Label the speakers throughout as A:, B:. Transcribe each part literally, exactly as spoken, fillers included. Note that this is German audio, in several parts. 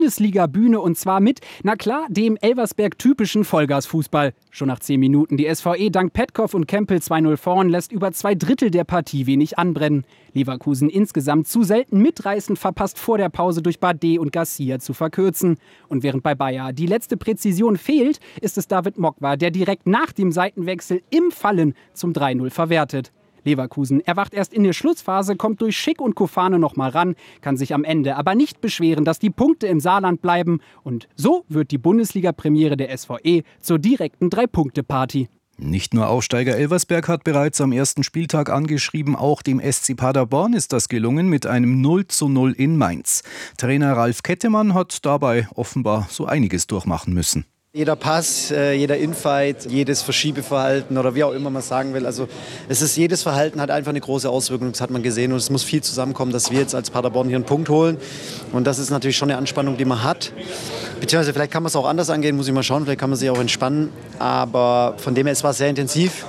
A: Bundesliga-Bühne und zwar mit, na klar, dem Elversberg-typischen Vollgasfußball. Schon nach zehn Minuten die S V E dank Petkov und Kempel zwei null vorn, lässt über zwei Drittel der Partie wenig anbrennen. Leverkusen insgesamt zu selten mitreißend verpasst vor der Pause durch Bardet und Garcia zu verkürzen. Und während bei Bayer die letzte Präzision fehlt, ist es David Mokwa, der direkt nach dem Seitenwechsel im Fallen zum drei null verwertet. Leverkusen erwacht erst in der Schlussphase, kommt durch Schick und Kofane noch mal ran, kann sich am Ende aber nicht beschweren, dass die Punkte im Saarland bleiben. Und so wird die Bundesliga-Premiere der S V E zur direkten Drei-Punkte-Party.
B: Nicht nur Aufsteiger Elversberg hat bereits am ersten Spieltag angeschrieben, auch dem S C Paderborn ist das gelungen mit einem null zu null in Mainz. Trainer Ralf Kettemann hat dabei offenbar so einiges durchmachen müssen.
C: Jeder Pass, äh, jeder Infight, jedes Verschiebeverhalten oder wie auch immer man sagen will. Also es ist, jedes Verhalten hat einfach eine große Auswirkung, das hat man gesehen. Und es muss viel zusammenkommen, dass wir jetzt als Paderborn hier einen Punkt holen. Und das ist natürlich schon eine Anspannung, die man hat. Beziehungsweise vielleicht kann man es auch anders angehen, muss ich mal schauen. Vielleicht kann man sich auch entspannen. Aber von dem her, es war sehr intensiv.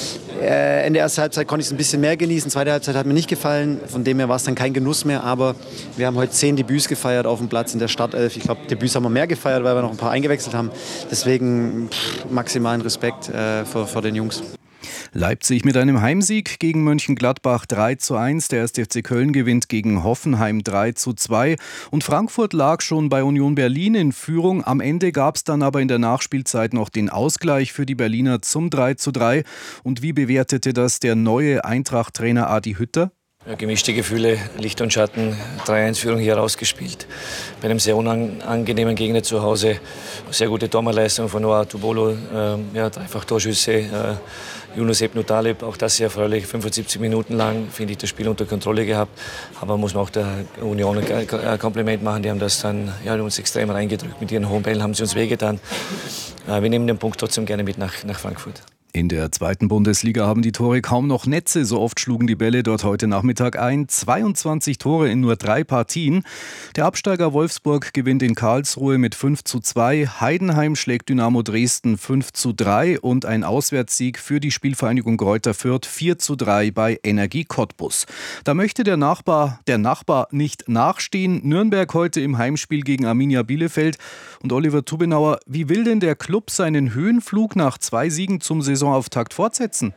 C: Äh, Ende der ersten Halbzeit konnte ich es ein bisschen mehr genießen. Zweite Halbzeit hat mir nicht gefallen. Von dem her war es dann kein Genuss mehr. Aber wir haben heute zehn Debüts gefeiert auf dem Platz in der Startelf. Ich glaube, Debüts haben wir mehr gefeiert, weil wir noch ein paar eingewechselt haben. Deswegen pff, maximalen Respekt äh, vor, vor den Jungs.
B: Leipzig mit einem Heimsieg gegen Mönchengladbach drei zu eins. Der erste F C Köln gewinnt gegen Hoffenheim drei zu zwei. Und Frankfurt lag schon bei Union Berlin in Führung. Am Ende gab es dann aber in der Nachspielzeit noch den Ausgleich für die Berliner zum drei zu drei. Und wie bewertete das der neue Eintracht-Trainer Adi Hütter?
D: Ja, gemischte Gefühle, Licht und Schatten, drei eins Führung hier rausgespielt. Bei einem sehr unangenehmen Gegner zu Hause. Sehr gute Torwartleistung von Noah Tubolo, äh, ja, dreifach Torschüsse. Äh, Yunus Ebnu Taleb, auch das sehr erfreulich. fünfundsiebzig Minuten lang, finde ich, das Spiel unter Kontrolle gehabt. Aber muss man auch der Union ein Kompliment machen. Die haben das dann ja, uns extrem reingedrückt. Mit ihren hohen Bällen haben sie uns wehgetan. Äh, wir nehmen den Punkt trotzdem gerne mit nach, nach Frankfurt.
B: In der zweiten Bundesliga haben die Tore kaum noch Netze, so oft schlugen die Bälle dort heute Nachmittag ein. zweiundzwanzig Tore in nur drei Partien. Der Absteiger Wolfsburg gewinnt in Karlsruhe mit fünf zu zwei. Heidenheim schlägt Dynamo Dresden fünf zu drei und ein Auswärtssieg für die Spielvereinigung Greuther Fürth vier zu drei bei Energie Cottbus. Da möchte der Nachbar, der Nachbar nicht nachstehen. Nürnberg heute im Heimspiel gegen Arminia Bielefeld. Und Oliver Tubenauer, wie will denn der Klub seinen Höhenflug nach zwei Siegen zum Saisonauftakt fortsetzen?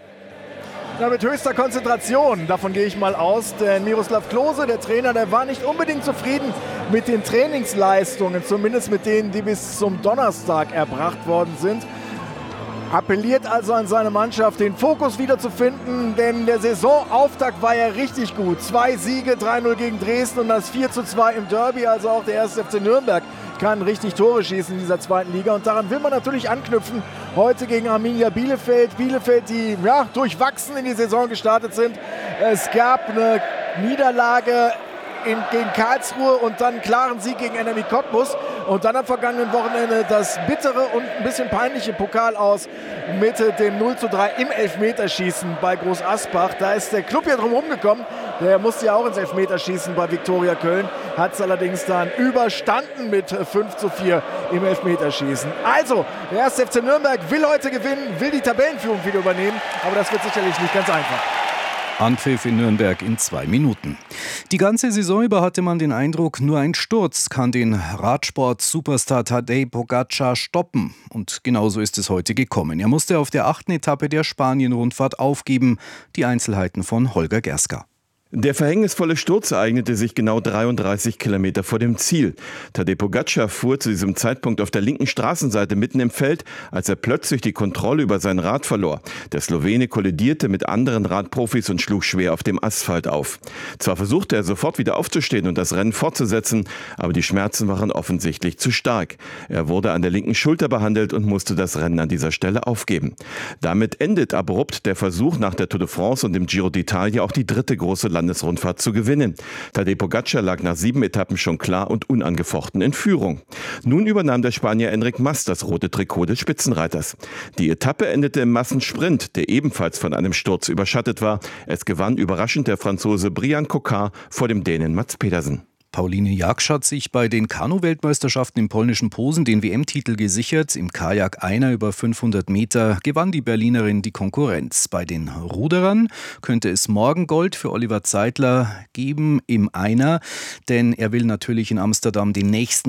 E: Na, mit höchster Konzentration, davon gehe ich mal aus, denn Miroslav Klose, der Trainer, der war nicht unbedingt zufrieden mit den Trainingsleistungen, zumindest mit denen, die bis zum Donnerstag erbracht worden sind. Appelliert also an seine Mannschaft, den Fokus wieder zu finden, denn der Saisonauftakt war ja richtig gut. Zwei Siege, drei null gegen Dresden und das vier zu zwei im Derby, also auch der erste F C Nürnberg kann richtig Tore schießen in dieser zweiten Liga und daran will man natürlich anknüpfen. Heute gegen Arminia Bielefeld. Bielefeld, die ja, durchwachsen in die Saison gestartet sind. Es gab eine Niederlage in, gegen Karlsruhe und dann einen klaren Sieg gegen Energie Cottbus. Und dann am vergangenen Wochenende das bittere und ein bisschen peinliche Pokal aus mit dem null zu drei im Elfmeterschießen bei Groß Asbach. Da ist der Club ja drum rumgekommen. Der musste ja auch ins Elfmeterschießen bei Viktoria Köln. Hat es allerdings dann überstanden mit fünf zu vier im Elfmeterschießen. Also, der erste F C Nürnberg will heute gewinnen, will die Tabellenführung wieder übernehmen. Aber das wird sicherlich nicht ganz einfach.
B: Anpfiff in Nürnberg in zwei Minuten. Die ganze Saison über hatte man den Eindruck, nur ein Sturz kann den Radsport-Superstar Tadej Pogačar stoppen. Und genauso ist es heute gekommen. Er musste auf der achten Etappe der Spanien-Rundfahrt aufgeben. Die Einzelheiten von Holger Gerska.
F: Der verhängnisvolle Sturz ereignete sich genau dreiunddreißig Kilometer vor dem Ziel. Tadej Pogačar fuhr zu diesem Zeitpunkt auf der linken Straßenseite mitten im Feld, als er plötzlich die Kontrolle über sein Rad verlor. Der Slowene kollidierte mit anderen Radprofis und schlug schwer auf dem Asphalt auf. Zwar versuchte er sofort wieder aufzustehen und das Rennen fortzusetzen, aber die Schmerzen waren offensichtlich zu stark. Er wurde an der linken Schulter behandelt und musste das Rennen an dieser Stelle aufgeben. Damit endet abrupt der Versuch, nach der Tour de France und dem Giro d'Italia auch die dritte große Landesrundfahrt zu gewinnen. Tadej Pogačar lag nach sieben Etappen schon klar und unangefochten in Führung. Nun übernahm der Spanier Enric Mas das rote Trikot des Spitzenreiters. Die Etappe endete im Massensprint, der ebenfalls von einem Sturz überschattet war. Es gewann überraschend der Franzose Brian Cocard vor dem Dänen Mats Pedersen.
B: Pauline Jaksch hat sich bei den Kanu-Weltmeisterschaften im polnischen Posen den W M-Titel gesichert. Im Kajak Einer über fünfhundert Meter gewann die Berlinerin die Konkurrenz. Bei den Ruderern könnte es morgen Gold für Oliver Zeitler geben im Einer, denn er will natürlich in Amsterdam den nächsten